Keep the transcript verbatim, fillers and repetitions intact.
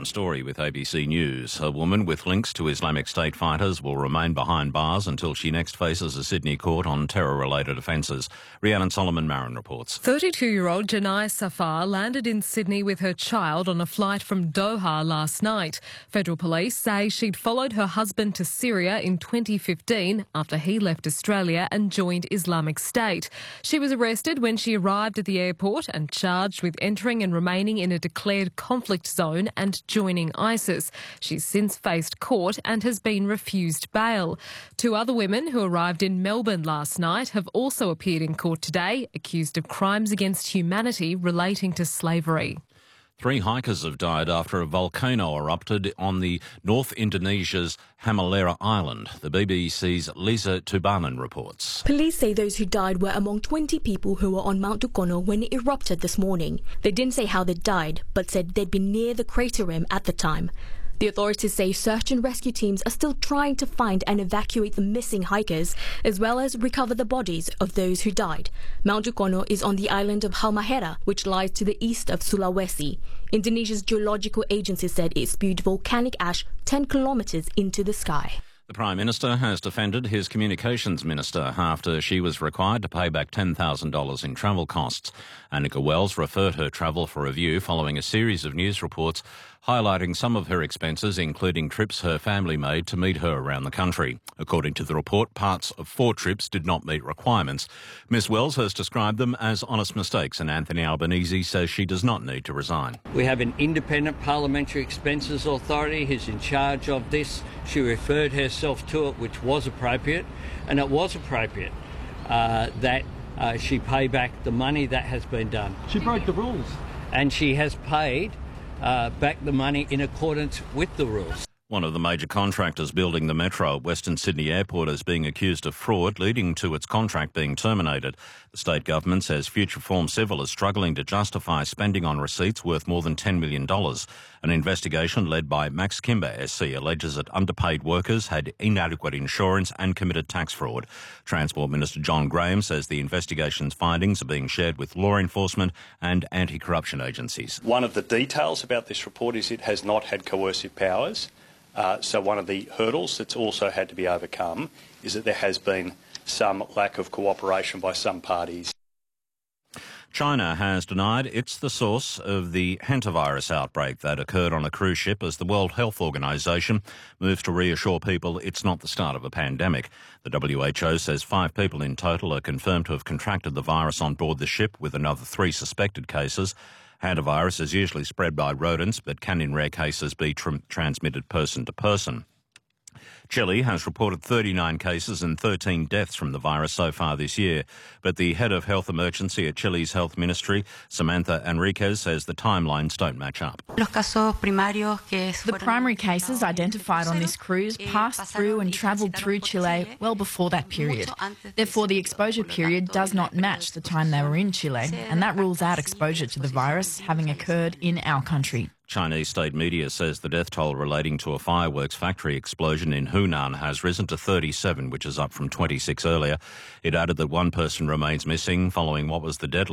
Adam Story with A B C News. A woman with links to Islamic State fighters will remain behind bars until she next faces a Sydney court on terror-related offences. Rhiannon Solomon Marin reports. thirty-two-year-old Janai Safar landed in Sydney with her child on a flight from Doha last night. Federal police say she'd followed her husband to Syria in twenty fifteen after he left Australia and joined Islamic State. She was arrested when she arrived at the airport and charged with entering and remaining in a declared conflict zone and joining ISIS. She's since faced court and has been refused bail. Two other women who arrived in Melbourne last night have also appeared in court today, accused of crimes against humanity relating to slavery. Three hikers have died after a volcano erupted on the North Indonesia's Halmahera Island. The B B C's Lisa Tubanan reports. Police say those who died were among twenty people who were on Mount Tukono when it erupted this morning. They didn't say how they died, but said they'd been near the crater rim at the time. The authorities say search and rescue teams are still trying to find and evacuate the missing hikers, as well as recover the bodies of those who died. Mount Tukono is on the island of Halmahera, which lies to the east of Sulawesi. Indonesia's geological agency said it spewed volcanic ash ten kilometres into the sky. The Prime Minister has defended his Communications Minister after she was required to pay back ten thousand dollars in travel costs. Annika Wells referred her travel for review following a series of news reports highlighting some of her expenses, including trips her family made to meet her around the country. According to the report, parts of four trips did not meet requirements. Miss Wells has described them as honest mistakes, and Anthony Albanese says she does not need to resign. We have an independent parliamentary expenses authority who's in charge of this. She referred herself to it, which was appropriate, and it was appropriate uh, that uh, she pay back the money that has been done. She broke the rules. And she has paid uh, back the money in accordance with the rules. One of the major contractors building the metro at Western Sydney Airport is being accused of fraud, leading to its contract being terminated. The state government says Futureform Civil is struggling to justify spending on receipts worth more than ten million dollars. An investigation led by Max Kimber S C alleges that underpaid workers had inadequate insurance and committed tax fraud. Transport Minister John Graham says the investigation's findings are being shared with law enforcement and anti-corruption agencies. One of the details about this report is it has not had coercive powers. Uh, so one of the hurdles that's also had to be overcome is that there has been some lack of cooperation by some parties. China has denied it's the source of the hantavirus outbreak that occurred on a cruise ship as the World Health Organization moves to reassure people it's not the start of a pandemic. The W H O says five people in total are confirmed to have contracted the virus on board the ship, with another three suspected cases. Hantavirus is usually spread by rodents, but can in rare cases be tr- transmitted person to person. Chile has reported thirty-nine cases and thirteen deaths from the virus so far this year, but the head of health emergency at Chile's health ministry, Samantha Enriquez, says the timelines don't match up. The primary cases identified on this cruise passed through and travelled through Chile well before that period. Therefore, the exposure period does not match the time they were in Chile, and that rules out exposure to the virus having occurred in our country. Chinese state media says the death toll relating to a fireworks factory explosion in Hunan has risen to thirty-seven, which is up from twenty-six earlier. It added that one person remains missing following what was the deadly